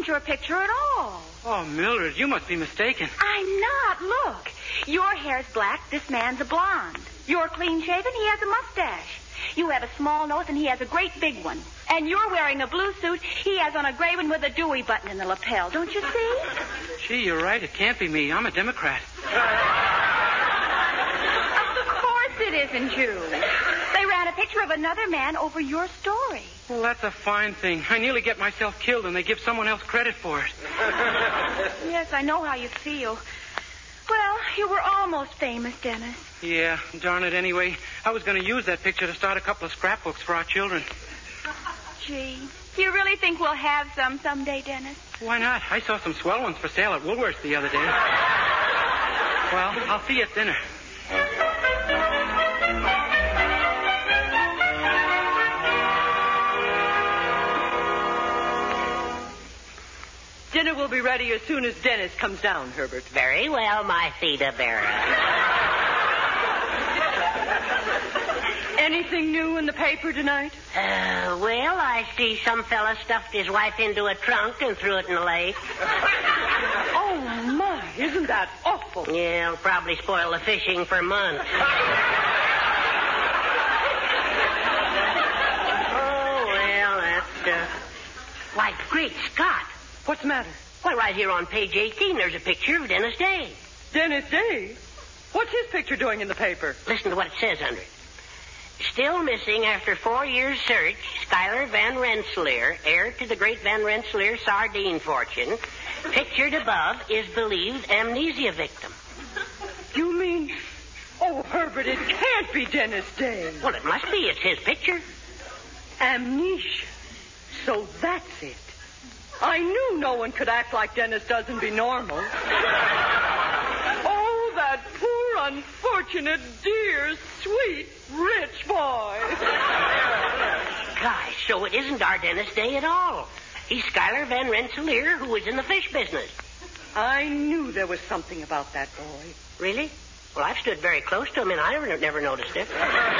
your picture at all. Oh, Mildred, you must be mistaken. I'm not. Look. Your hair's black. This man's a blonde. You're clean-shaven. He has a mustache. You have a small nose, and he has a great big one. And you're wearing a blue suit. He has on a gray one with a Dewey button in the lapel. Don't you see? Gee, you're right. It can't be me. I'm a Democrat. Of course it isn't you. They ran a picture of another man over your story. Well, that's a fine thing. I nearly get myself killed, and they give someone else credit for it. Yes, I know how you feel. Well, you were almost famous, Dennis. Yeah, darn it anyway. I was going to use that picture to start a couple of scrapbooks for our children. Gee, do you really think we'll have some someday, Dennis? Why not? I saw some swell ones for sale at Woolworth's the other day. Well, I'll see you at dinner. Dinner will be ready as soon as Dennis comes down, Herbert. Very well, my Theda Barra. Anything new in the paper tonight? Well, I see some fella stuffed his wife into a trunk and threw it in the lake. Oh, my. Isn't that awful? Yeah, it'll probably spoil the fishing for months. Oh, well, that's, Why, great Scott. What's the matter? Why, right here on page 18, there's a picture of Dennis Day. Dennis Day? What's his picture doing in the paper? Listen to what it says under it. Still missing after 4 years' search, Schuyler Van Rensselaer, heir to the great Van Rensselaer sardine fortune, pictured above, is believed amnesia victim. You mean... Oh, Herbert, it can't be Dennis Day. Well, it must be. It's his picture. Amnesia. So that's it. I knew no one could act like Dennis does and be normal. Oh, that poor, unfortunate, dear, sweet, rich boy. Gosh, so it isn't our Dennis Day at all. He's Schuyler Van Rensselaer, who was in the fish business. I knew there was something about that boy. Really? Well, I've stood very close to him, and I never noticed it.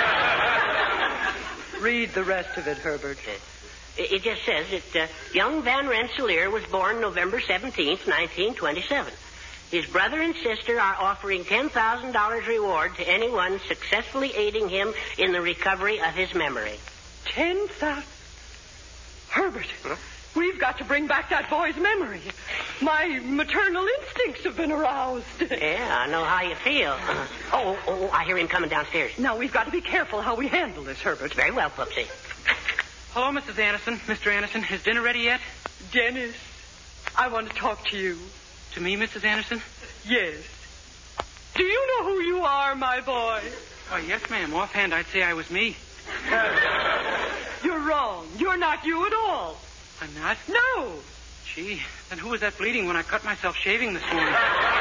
Read the rest of it, Herbert. It just says that young Van Rensselaer was born November 17th, 1927. His brother and sister are offering $10,000 reward to anyone successfully aiding him in the recovery of his memory. 10,000? Herbert, we've got to bring back that boy's memory. My maternal instincts have been aroused. Yeah, I know how you feel. Oh, I hear him coming downstairs. Now, we've got to be careful how we handle this, Herbert. Very well, Pupsy. Hello, Mrs. Anderson. Mr. Anderson, is dinner ready yet? Dennis, I want to talk to you. To me, Mrs. Anderson? Yes. Do you know who you are, my boy? Oh, yes, ma'am. Offhand, I'd say I was me. You're wrong. You're not you at all. I'm not? No. Gee, then who was that bleeding when I cut myself shaving this morning?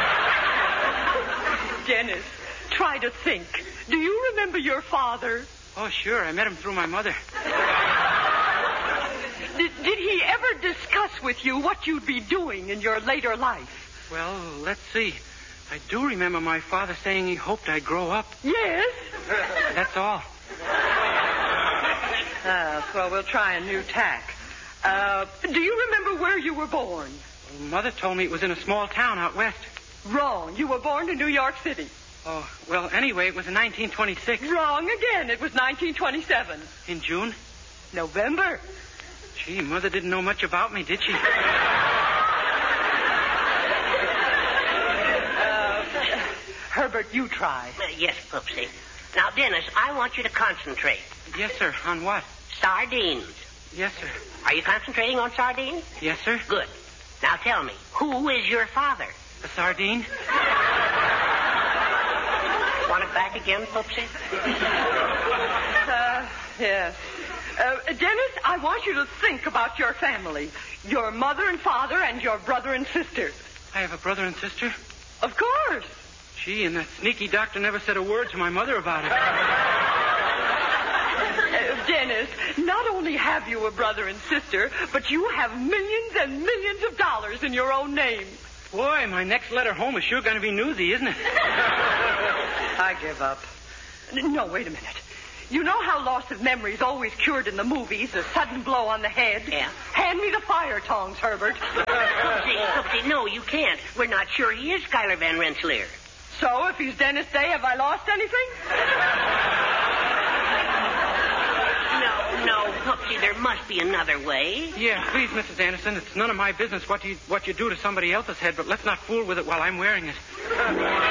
Dennis, try to think. Do you remember your father? Oh, sure. I met him through my mother. Did he ever discuss with you what you'd be doing in your later life? Well, let's see. I do remember my father saying he hoped I'd grow up. Yes? That's all. Well, we'll try a new tack. Do you remember where you were born? Well, Mother told me it was in a small town out west. Wrong. You were born in New York City. Oh, well, anyway, it was in 1926. Wrong again. It was 1927. In June? November. Gee, Mother didn't know much about me, did she? Herbert, you try. Yes, Pupsy. Now, Dennis, I want you to concentrate. Yes, sir. On what? Sardines. Yes, sir. Are you concentrating on sardines? Yes, sir. Good. Now tell me, who is your father? A sardine? Want it back again, Pupsy? Yes. Dennis, I want you to think about your family. Your mother and father and your brother and sister. I have a brother and sister? Of course. Gee, and that sneaky doctor never said a word to my mother about it. Dennis, not only have you a brother and sister, but you have millions and millions of dollars in your own name. Boy, my next letter home is sure going to be newsy, isn't it? I give up. No, wait a minute. You know how loss of memory is always cured in the movies, a sudden blow on the head? Yeah. Hand me the fire tongs, Herbert. No, you can't. We're not sure he is Schuyler Van Rensselaer. So, if he's Dennis Day, have I lost anything? No, Poopsie, there must be another way. Yeah, please, Mrs. Anderson. It's none of my business what you do to somebody else's head, but let's not fool with it while I'm wearing it.